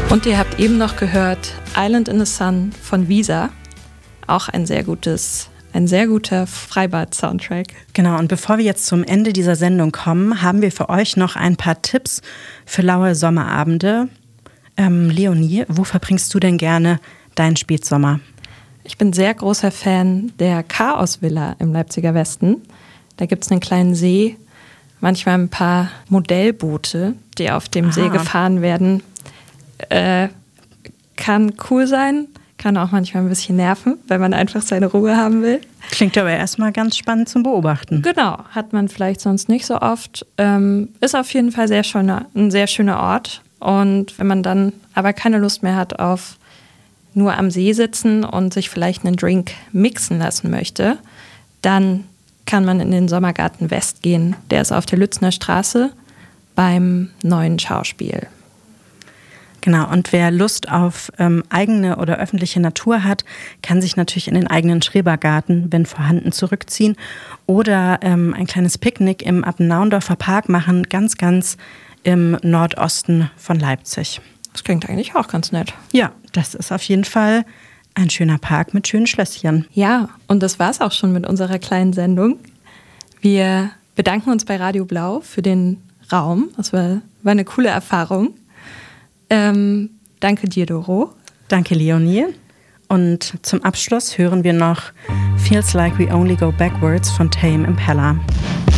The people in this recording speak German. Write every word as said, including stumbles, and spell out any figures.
Und ihr habt eben noch gehört Island in the Sun von Visa. Auch ein sehr gutes, ein sehr guter Freibad-Soundtrack. Genau, und bevor wir jetzt zum Ende dieser Sendung kommen, haben wir für euch noch ein paar Tipps für laue Sommerabende. Ähm, Leonie, wo verbringst du denn gerne deinen Spätsommer? Ich bin sehr großer Fan der Chaos-Villa im Leipziger Westen. Da gibt es einen kleinen See, manchmal ein paar Modellboote, die auf dem Aha. See gefahren werden. Äh, kann cool sein, kann auch manchmal ein bisschen nerven, wenn man einfach seine Ruhe haben will. Klingt aber erstmal ganz spannend zum Beobachten. Genau, hat man vielleicht sonst nicht so oft. Ähm, ist auf jeden Fall sehr schöner, ein sehr schöner Ort. Und wenn man dann aber keine Lust mehr hat auf nur am See sitzen und sich vielleicht einen Drink mixen lassen möchte, dann kann man in den Sommergarten West gehen. Der ist auf der Lützner Straße beim Neuen Schauspiel. Genau, und wer Lust auf ähm, eigene oder öffentliche Natur hat, kann sich natürlich in den eigenen Schrebergarten, wenn vorhanden, zurückziehen oder ähm, ein kleines Picknick im Abtennaundorfer Park machen, ganz, ganz im Nordosten von Leipzig. Das klingt eigentlich auch ganz nett. Ja, das ist auf jeden Fall ein schöner Park mit schönen Schlösschen. Ja, und das war's auch schon mit unserer kleinen Sendung. Wir bedanken uns bei Radio Blau für den Raum. Das war, war eine coole Erfahrung. Ähm, danke dir, Doro. Danke, Leonie. Und zum Abschluss hören wir noch Feels Like We Only Go Backwards von Tame Impala.